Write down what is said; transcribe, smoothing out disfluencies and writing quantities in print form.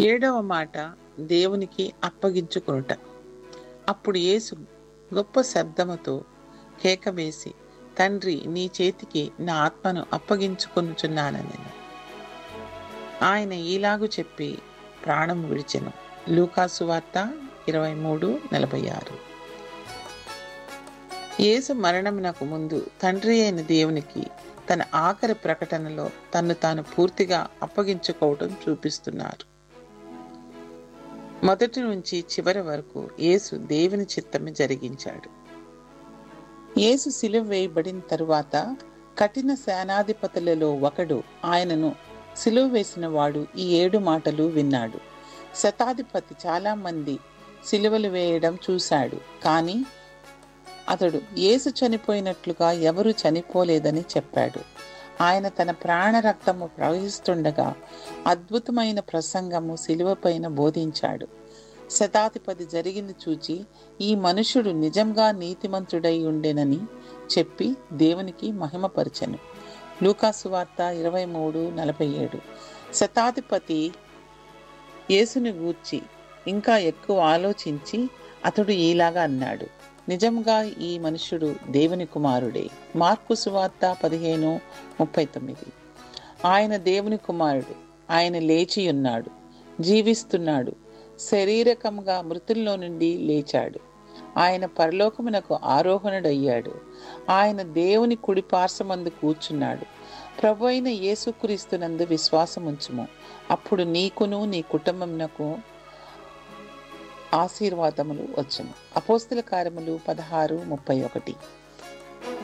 ఏడవ మాట దేవునికి అప్పగించుకొనుట. అప్పుడు యేసు గొప్ప శబ్దముతో కేక వేసి, తండ్రి, నీ చేతికి నా ఆత్మను అప్పగించుకొనుచున్నానెను. ఆయన ఈలాగు చెప్పి ప్రాణం విడిచెను. లూకా సువార్త 23:46. యేసు మరణమునకు ముందు తండ్రి అయిన దేవునికి తన ఆఖరి ప్రకటనలో తన్ను తాను పూర్తిగా అప్పగించుకోవటం చూపిస్తున్నారు. మొదటి నుంచి చివరి వరకు యేసు దేవుని చిత్తమే జరిగించాడు. యేసు సిలువ వేయబడిన తరువాత కఠిన సేనాధిపతులలో ఒకడు ఆయనను సిలువ వేసిన వాడు ఈ 7 మాటలు విన్నాడు. శతాధిపతి చాలా మంది సిలువలు వేయడం చూశాడు, కానీ అతడు యేసు చనిపోయినట్లుగా ఎవరు చనిపోలేదని చెప్పాడు. ఆయన తన ప్రాణ రక్తము ప్రవహిస్తుండగా అద్భుతమైన ప్రసంగము సిలువపైన బోధించాడు. శతాధిపతి జరిగింది చూచి, ఈ మనుషుడు నిజంగా నీతిమంతుడై ఉండెనని చెప్పి దేవునికి మహిమపరచెను. లూకా సువార్త 23:47. శతాధిపతి యేసుని గూర్చి ఇంకా ఎక్కువ ఆలోచించి అతడు ఈలాగా అన్నాడు, నిజంగా ఈ మనుషుడు దేవుని కుమారుడే. మార్కు సువార్త 15:39. ఆయన దేవుని కుమారుడు. ఆయన లేచి ఉన్నాడు, జీవిస్తున్నాడు, శారీరకంగా మృతుల్లో నుండి లేచాడు. ఆయన పరలోకమునకు ఆరోహణుడయ్యాడు. ఆయన దేవుని కుడి పార్శ్వమందు కూర్చున్నాడు. ప్రభు అయిన యేసుక్రీస్తునందు విశ్వాసముంచుము, అప్పుడు నీకును నీ కుటుంబమునకు ఆశీర్వాదములు వచ్చును. అపోస్తల కార్యములు 16:31.